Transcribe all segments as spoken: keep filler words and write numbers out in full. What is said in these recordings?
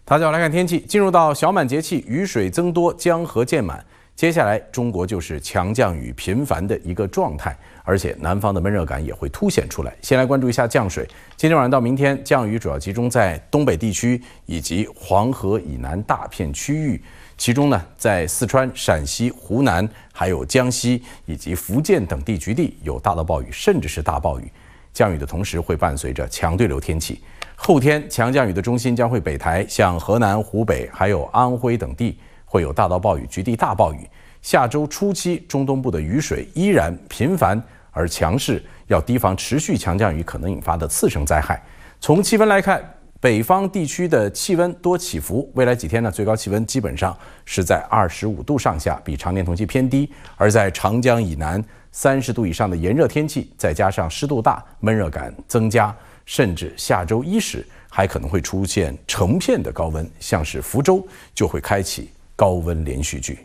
大家好，来看天气。进入到小满节气，雨水增多，江河渐满。接下来，中国就是强降雨频繁的一个状态，而且南方的闷热感也会凸显出来。先来关注一下降水。今天晚上到明天，降雨主要集中在东北地区以及黄河以南大片区域。其中呢，在四川、陕西、湖南，还有江西以及福建等地局地有大到暴雨，甚至是大暴雨。降雨的同时，会伴随着强对流天气。后天强降雨的中心将会北抬，像河南、湖北还有安徽等地会有大到暴雨、局地大暴雨。下周初期，中东部的雨水依然频繁而强势，要提防持续强降雨可能引发的次生灾害。从气温来看，北方地区的气温多起伏，未来几天呢，最高气温基本上是在二十五度上下，比常年同期偏低。而在长江以南，三十度以上的炎热天气，再加上湿度大，闷热感增加。甚至下周一时还可能会出现成片的高温，像是福州就会开启高温连续剧。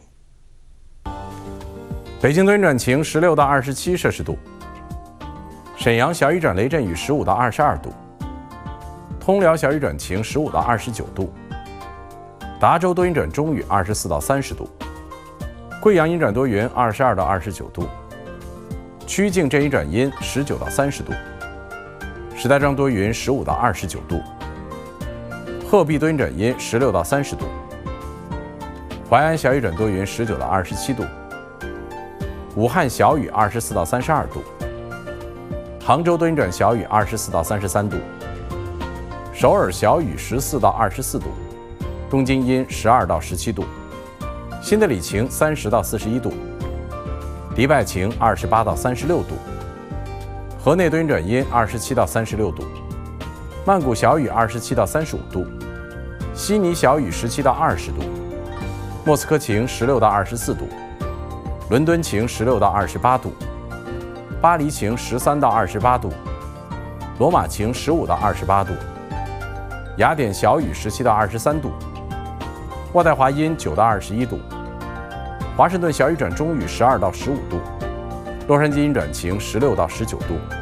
北京多云转晴，十六到二十七摄氏度；沈阳小雨转雷阵雨，十五到二十二度；通辽小雨转晴，十五到二十九度；达州多云转中雨，二十四到三十度；贵阳阴转多云，二十二到二十九度；曲靖阵雨转阴，十九到三十度。石家庄多云，十五到二十九度；鹤壁多云转阴，十六到三十度；淮安小雨转多云，十九到二十七度；武汉小雨，二十四到三十二度；杭州多云转小雨，二十四到三十三度；首尔小雨，十四到二十四度；东京阴，十二到十七度；新德里晴，三十到四十一度；迪拜晴，二十八到三十六度。河内多云转阴，二十七到三十六度；曼谷小雨，二十七到三十五度；悉尼小雨，十七到二十度；莫斯科晴，十六到二十四度；伦敦晴，十六到二十八度；巴黎晴，十三到二十八度；罗马晴，十五到二十八度；雅典小雨，十七到二十三度；渥太华阴，九到二十一度；华盛顿小雨转中雨，十二到十五度；洛杉矶阴转晴，十六到十九度。